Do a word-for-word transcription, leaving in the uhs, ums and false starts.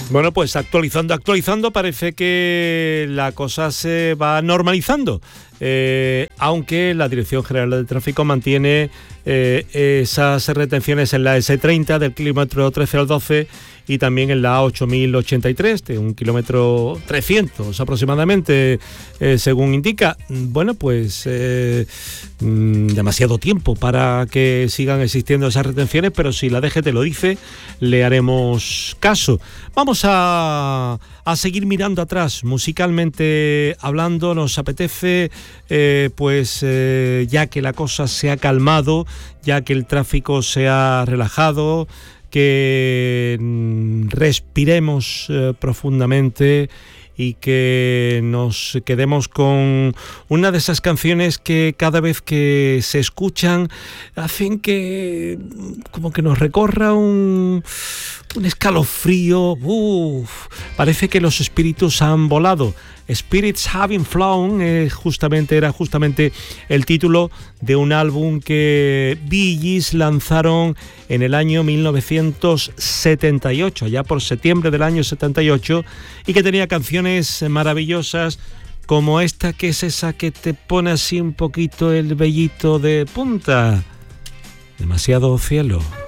Bueno, pues actualizando, actualizando, parece que la cosa se va normalizando, eh, aunque la Dirección General de Tráfico mantiene eh, esas retenciones en la ese treinta del kilómetro trece al doce y también en la A ocho mil ochenta y tres, de un kilómetro trescientos aproximadamente, eh, según indica. Bueno, pues eh, demasiado tiempo para que sigan existiendo esas retenciones, pero si la D G T lo dice, le haremos caso. Vamos a, a seguir mirando atrás, musicalmente hablando. Nos apetece, eh, pues eh, ya que la cosa se ha calmado, ya que el tráfico se ha relajado, que respiremos eh, profundamente y que nos quedemos con una de esas canciones que cada vez que se escuchan hacen que como que nos recorra un, un escalofrío. Uf, parece que los espíritus han volado. Spirits Having Flown eh, justamente era justamente el título de un álbum que Bee Gees lanzaron en el año mil novecientos setenta y ocho, ya por septiembre del año setenta y ocho, y que tenía canciones maravillosas como esta, que es esa que te pone así un poquito el vellito de punta. Demasiado cielo.